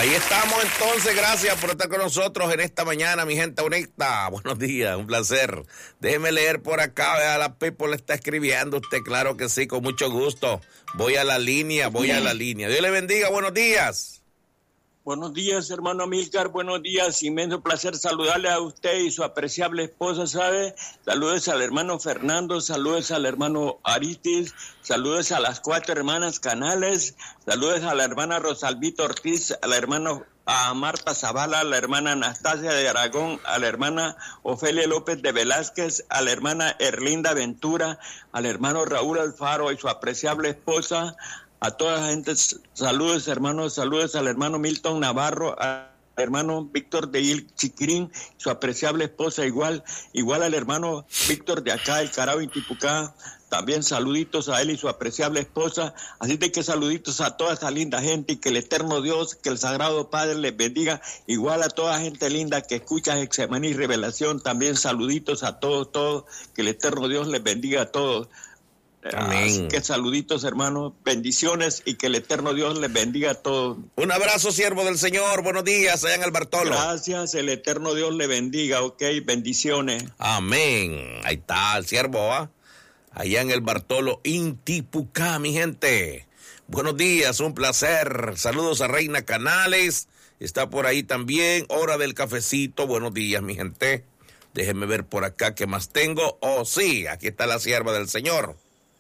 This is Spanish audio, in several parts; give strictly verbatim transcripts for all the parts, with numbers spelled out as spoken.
Ahí estamos entonces, gracias por estar con nosotros en esta mañana, mi gente honesta. Buenos días, un placer. Déjeme leer por acá, vea, la People le está escribiendo usted, claro que sí, con mucho gusto. Voy a la línea, voy a la línea. Dios le bendiga, buenos días. Buenos días, hermano Amílcar, buenos días, inmenso placer saludarle a usted y su apreciable esposa, ¿sabe? Saludos al hermano Fernando, saludos al hermano Aristis, saludos a las cuatro hermanas Canales, saludos a la hermana Rosalvita Ortiz, a la hermana a Marta Zavala, a la hermana Anastasia de Aragón, a la hermana Ofelia López de Velázquez, a la hermana Erlinda Ventura, al hermano Raúl Alfaro y su apreciable esposa, a toda la gente, saludos hermanos, saludos al hermano Milton Navarro, al hermano Víctor de Il Chiquirín, su apreciable esposa, igual, igual al hermano Víctor de acá, el Carao Intipucá, también saluditos a él y su apreciable esposa, así de que saluditos a toda esa linda gente y que el eterno Dios, que el Sagrado Padre les bendiga, igual a toda gente linda que escucha Getsemaní y Revelación, también saluditos a todos, todos, que el eterno Dios les bendiga a todos. Amén. Así que saluditos, hermanos, bendiciones y que el eterno Dios les bendiga a todos. Un abrazo, siervo del Señor, buenos días, allá en el Bartolo. Gracias, el eterno Dios le bendiga, ok, bendiciones. Amén. Ahí está el siervo, ¿ah? Allá en el Bartolo, Intipucá, mi gente. Buenos días, un placer. Saludos a Reina Canales, está por ahí también. Hora del cafecito, buenos días, mi gente. Déjenme ver por acá qué más tengo. Oh, sí, aquí está la sierva del Señor.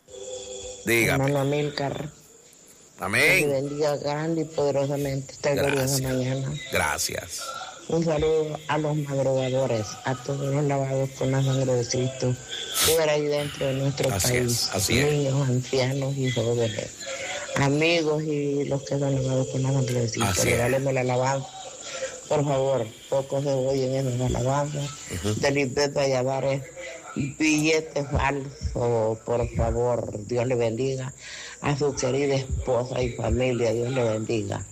Dígame. Hermano Amílcar. Amén. Que te bendiga grande y poderosamente esta gloriosa mañana. Gracias. Un saludo a los madrugadores, a todos los lavados con la sangre de Cristo, fuera y dentro de nuestro así país. Es, así niños, es. ancianos y jóvenes, amigos y los que son lavados con la sangre de Cristo. Regáleme la alabanza. Por favor, pocos se oyen esas alabanzas. Uh-huh. De Lisbeth Valladares, billetes falsos, por favor, Dios le bendiga. A su querida esposa y familia, Dios le bendiga.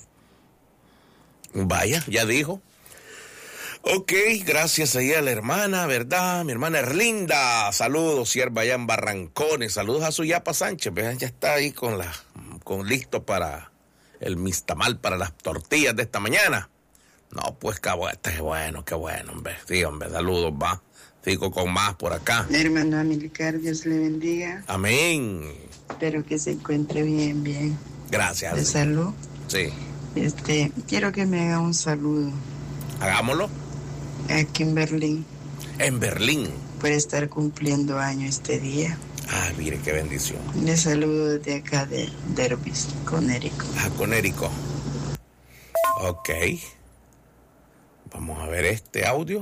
Vaya, ya dijo. Ok, gracias ahí a la hermana, ¿verdad? Mi hermana Erlinda, saludos, sierva allá en Barrancones, saludos a su Yapa Sánchez, vean, ya está ahí con la, con listo para el mistamal, para las tortillas de esta mañana. No, pues qué bueno, qué bueno, qué bueno, hombre. Sí, hombre, saludos, va. Sigo con más por acá. Hermano Amílcar, Dios le bendiga. Amén. Espero que se encuentre bien, bien. Gracias. De salud. Sí. Este, quiero que me haga un saludo. Hagámoslo. Aquí en Berlín. En Berlín. Por estar cumpliendo año este día. Ah, mire, qué bendición. Le saludo desde acá de Derbis, Conérico. Ah, Conérico. Ok. Vamos a ver este audio.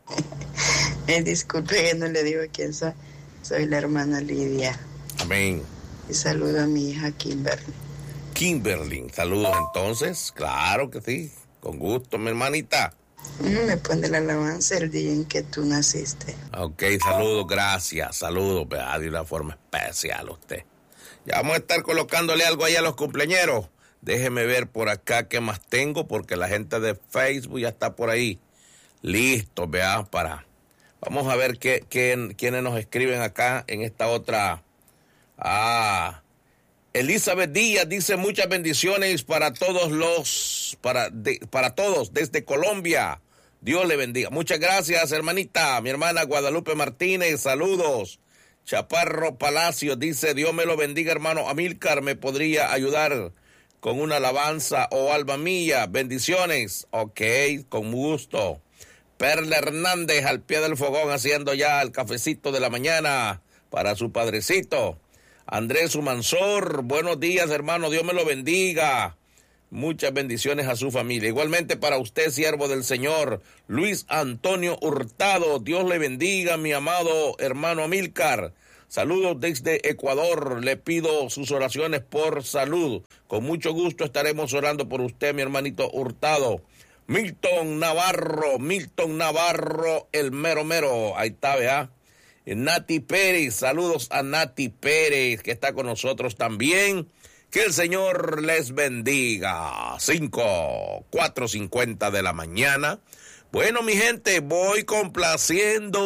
eh, disculpe que no le digo quién soy. Soy la hermana Lidia. Amén. Y saludo a mi hija Kimberly. Kimberly, saludos entonces. Claro que sí. Con gusto, mi hermanita. Me pone la alabanza el día en que tú naciste. Ok, saludos, gracias. Saludos, ¿verdad? De una forma especial a usted. Ya vamos a estar colocándole algo ahí a los cumpleañeros. Déjeme ver por acá qué más tengo, porque la gente de Facebook ya está por ahí. Listo, vea, para... Vamos a ver qué, qué, quiénes nos escriben acá en esta otra... Ah... Elizabeth Díaz dice muchas bendiciones para todos los... Para, de, para todos desde Colombia. Dios le bendiga. Muchas gracias, hermanita. Mi hermana Guadalupe Martínez, saludos. Chaparro Palacio dice, Dios me lo bendiga, hermano Amílcar. ¿Me podría ayudar con una alabanza o alba mía? Bendiciones. Ok, con gusto. Perla Hernández al pie del fogón haciendo ya el cafecito de la mañana para su padrecito. Andrés Humansor, buenos días, hermano. Dios me lo bendiga. Muchas bendiciones a su familia. Igualmente para usted, siervo del Señor, Luis Antonio Hurtado. Dios le bendiga, mi amado hermano Amílcar. Saludos desde Ecuador. Le pido sus oraciones por salud. Con mucho gusto estaremos orando por usted, mi hermanito Hurtado. Milton Navarro, Milton Navarro, el mero mero. Ahí está, vea. Nati Pérez, saludos a Nati Pérez, que está con nosotros también. Que el Señor les bendiga. Cinco, cuatro cincuenta de la mañana. Bueno, mi gente, voy complaciendo